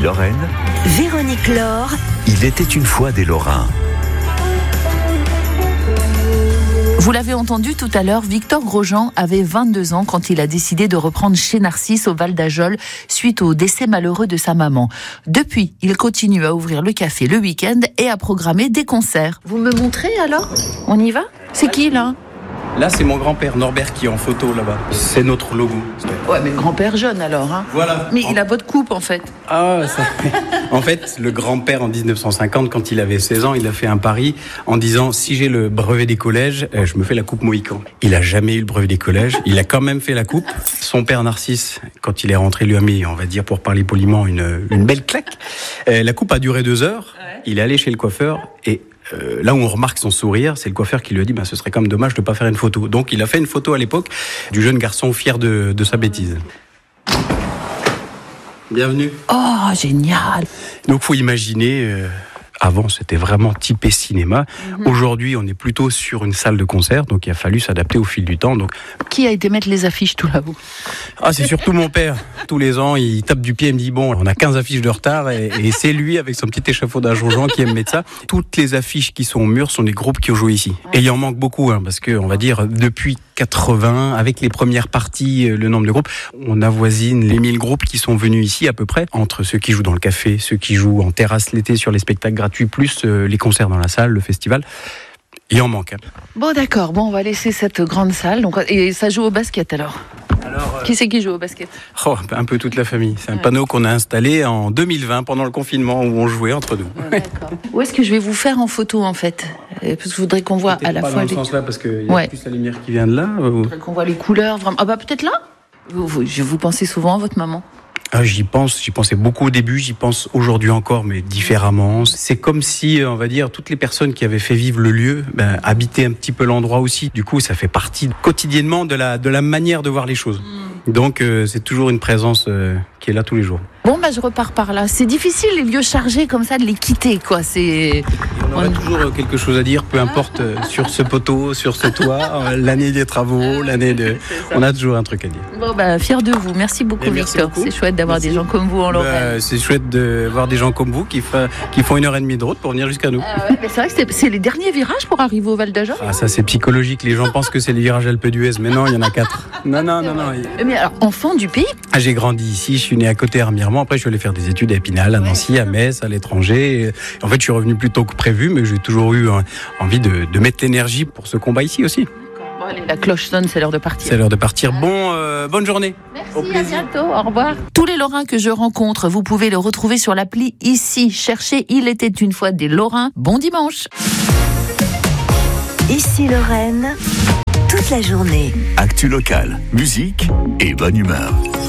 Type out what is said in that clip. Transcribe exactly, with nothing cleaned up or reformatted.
Lorraine, Véronique Laure. Il était une fois des Lorrains. Vous l'avez entendu tout à l'heure, Victor Grosjean avait vingt-deux ans quand il a décidé de reprendre chez Narcisse au Val d'Ajol suite au décès malheureux de sa maman. Depuis, il continue à ouvrir le café le week-end et à programmer des concerts. Vous me montrez alors ? On y va ? C'est qui là ? Là, c'est mon grand-père Norbert qui est en photo là-bas. C'est notre logo. Ouais, mais grand-père jeune alors. Hein. Voilà. Mais il a votre coupe en fait. Ah, ça... En fait, le grand-père en dix-neuf cent cinquante, quand il avait seize ans, il a fait un pari en disant si j'ai le brevet des collèges, je me fais la coupe Mohican. Il a jamais eu le brevet des collèges. Il a quand même fait la coupe. Son père Narcisse, quand il est rentré, lui a mis, on va dire pour parler poliment, une, une belle claque. La coupe a duré deux heures. Il est allé chez le coiffeur et Euh, là où on remarque son sourire, c'est le coiffeur qui lui a dit bah, ce serait quand même dommage de ne pas faire une photo. Donc il a fait une photo à l'époque du jeune garçon fier de, de sa bêtise. Bienvenue. Oh, génial. Donc faut imaginer, euh, avant c'était vraiment typé cinéma. Mm-hmm. Aujourd'hui on est plutôt sur une salle de concert, donc il a fallu s'adapter au fil du temps. Donc... Qui a été mettre les affiches tout là-haut ? Ah, c'est surtout mon père. Tous les ans, il tape du pied et me dit bon, on a quinze affiches de retard et, et c'est lui avec son petit échafaudage rougeant qui aime mettre ça. Toutes les affiches qui sont au mur sont des groupes qui ont joué ici. Et il en manque beaucoup, hein, parce que on va dire depuis quatre-vingts, avec les premières parties, le nombre de groupes, on avoisine les mille groupes qui sont venus ici à peu près, entre ceux qui jouent dans le café, ceux qui jouent en terrasse l'été sur les spectacles gratuits, plus euh, les concerts dans la salle, le festival. Il en manque. Hein. Bon, d'accord. Bon, on va laisser cette grande salle. Donc, et ça joue au basket alors. Alors, euh... Qui c'est qui joue au basket ? Oh, un peu toute la famille. C'est un ouais. panneau qu'on a installé en deux mille vingt pendant le confinement où on jouait entre nous. Ouais, d'accord. Où est-ce que je vais vous faire en photo en fait ? Parce que je voudrais qu'on voit peut-être à la pas fois dans les... le sens là parce qu'il y a ouais. plus la lumière qui vient de là. Ou... Je voudrais qu'on voit les couleurs. Vraiment. Ah bah peut-être là. Vous, vous, vous pensez souvent à votre maman ? Ah, j'y pense, j'y pensais beaucoup au début, j'y pense aujourd'hui encore, mais différemment. C'est comme si, on va dire, toutes les personnes qui avaient fait vivre le lieu ben, habitaient un petit peu l'endroit aussi. Du coup, ça fait partie quotidiennement de la, de la manière de voir les choses. Donc, euh, c'est toujours une présence euh, qui est là tous les jours. Bon, bah, je repars par là. C'est difficile, les lieux chargés comme ça, de les quitter, quoi. C'est... On aurait on... toujours quelque chose à dire, peu importe euh, sur ce poteau, sur ce toit, euh, l'année des travaux, l'année de... On a toujours un truc à dire. Bon, bah, fier de vous. Merci beaucoup, merci Victor. beaucoup. C'est chouette d'avoir merci. Des gens comme vous en Lorraine. Bah, c'est chouette de voir des gens comme vous qui, fa... qui font une heure et demie de route pour venir jusqu'à nous. Ah ouais, mais c'est vrai que c'est, c'est les derniers virages pour arriver au Val d'Ajol. Ah, ça, c'est psychologique. Les gens pensent que c'est les virages Alpe d'Huez, mais non, il y en a quatre. Non, non, non, non. Mais alors, enfant du pays ? Ah, j'ai grandi ici, je suis né à côté à Remiremont. Après, je suis allé faire des études à Épinal, à Nancy, à Metz, à l'étranger. En fait, je suis revenu plus tôt que prévu, mais j'ai toujours eu envie de, de mettre l'énergie pour ce combat ici aussi. Bon, allez, la cloche sonne, c'est l'heure de partir. C'est l'heure de partir. Bon, euh, bonne journée. Merci, au plaisir. À bientôt, au revoir. Tous les Lorrains que je rencontre, vous pouvez le retrouver sur l'appli ici. Cherchez Il était une fois des Lorrains. Bon dimanche. Ici Lorraine, toute la journée. Actu locale, musique et bonne humeur.